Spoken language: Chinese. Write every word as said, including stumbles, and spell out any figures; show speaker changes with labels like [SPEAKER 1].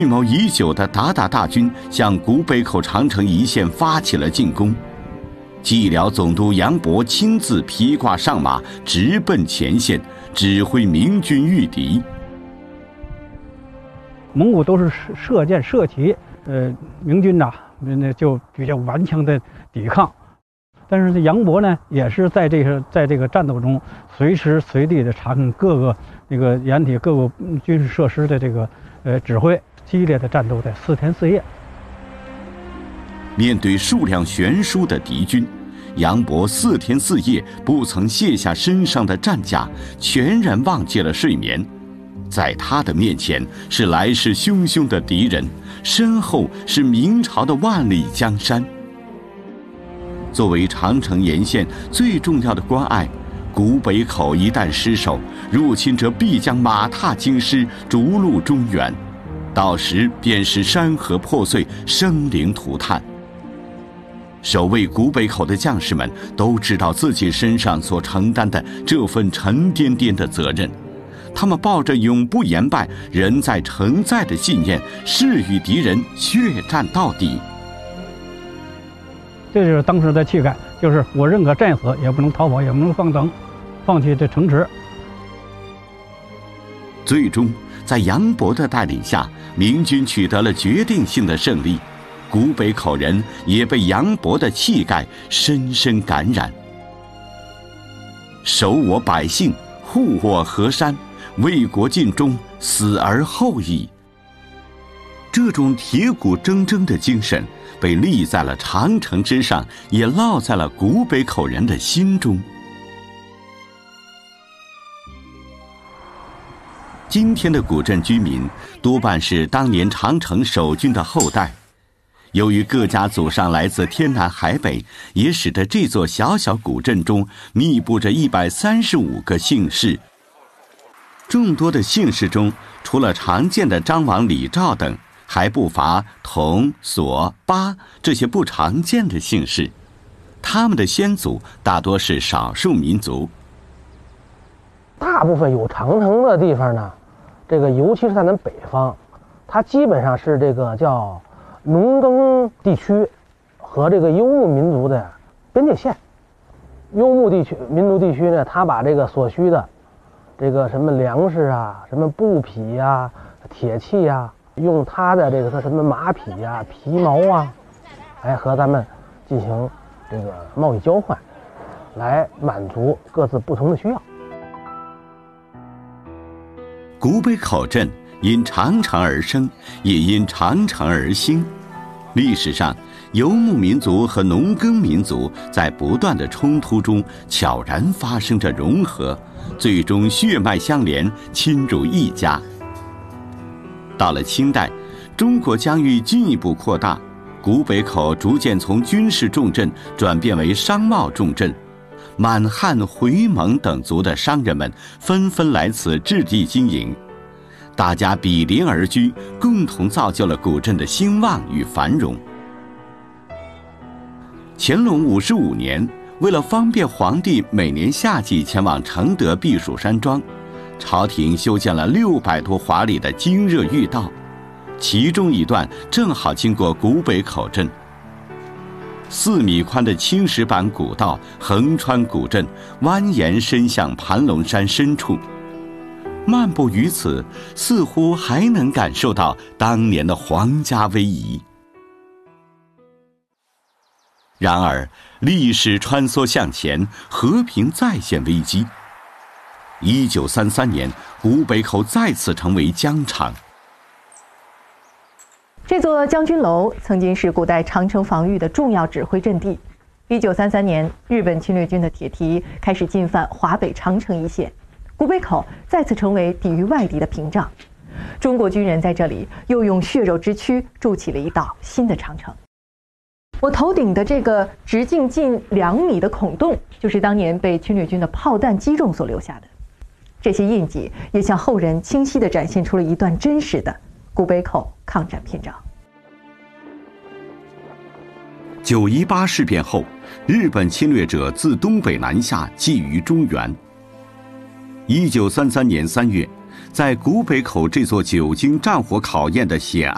[SPEAKER 1] 预谋已久的鞑靼大军向古北口长城一线发起了进攻。蓟辽总督杨伯亲自披挂上马，直奔前线，指挥明军御敌。
[SPEAKER 2] 蒙古都是射箭射骑，呃，明军呐，那就比较顽强的抵抗。但是这杨伯呢，也是在这个在这个战斗中，随时随地的查看各个那个掩体、各个军事设施的这个呃指挥，激烈的战斗在四天四夜。
[SPEAKER 1] 面对数量悬殊的敌军，杨伯四天四夜不曾卸下身上的战甲，全然忘记了睡眠。在他的面前是来势汹汹的敌人，身后是明朝的万里江山。作为长城沿线最重要的关隘，古北口一旦失守，入侵者必将马踏京师，逐鹿中原，到时便是山河破碎，生灵涂炭。守卫古北口的将士们都知道自己身上所承担的这份沉甸甸的责任，他们抱着永不言败、人在城在的信念，誓与敌人血战到底。
[SPEAKER 2] 这就是当时的气概，就是我认可战死，也不能逃跑，也不能放等，放弃这城池。
[SPEAKER 1] 最终，在杨伯的带领下，明军取得了决定性的胜利。古北口人也被杨伯的气概深深感染。守我百姓，护我河山，为国尽忠，死而后已。这种铁骨铮铮的精神被立在了长城之上，也烙在了古北口人的心中。今天的古镇居民多半是当年长城守军的后代，由于各家祖上来自天南海北，也使得这座小小古镇中密布着一百三十五个姓氏。众多的姓氏中，除了常见的张王李赵等，还不乏佟、索、巴这些不常见的姓氏。他们的先祖大多是少数民族。
[SPEAKER 3] 大部分有长城的地方呢，这个尤其是在咱北方，它基本上是这个叫农耕地区和这个游牧民族的边界线。游牧地区民族地区呢，他把这个所需的这个什么粮食啊、什么布匹呀、铁器呀，用他的这个什么马匹呀、皮毛啊，来和咱们进行这个贸易交换，来满足各自不同的需要。
[SPEAKER 1] 古北口镇因长城而生，也因长城而兴。历史上，游牧民族和农耕民族在不断的冲突中悄然发生着融合，最终血脉相连，亲如一家。到了清代，中国疆域进一步扩大，古北口逐渐从军事重镇转变为商贸重镇。满汉、回蒙等族的商人们纷纷来此置地经营，大家比邻而居，共同造就了古镇的兴旺与繁荣。乾隆五十五年，为了方便皇帝每年夏季前往承德避暑山庄，朝廷修建了六百多华里的经热御道，其中一段正好经过古北口镇。四米宽的青石板古道横穿古镇，蜿蜒伸向盘龙山深处。漫步于此，似乎还能感受到当年的皇家威仪。然而，历史穿梭向前，和平再现危机。一九三三年，古北口再次成为疆场。
[SPEAKER 4] 这座将军楼曾经是古代长城防御的重要指挥阵地。一九三三年，日本侵略军的铁蹄开始进犯华北长城一线，古北口再次成为抵御外敌的屏障。中国军人在这里又用血肉之躯筑起了一道新的长城。我头顶的这个直径近两米的孔洞，就是当年被侵略军的炮弹击中所留下的。这些印记也向后人清晰地展现出了一段真实的古北口抗战篇章。
[SPEAKER 1] 九一八事变后，日本侵略者自东北南下，觊觎中原。一九三三年三月，在古北口这座久经战火考验的险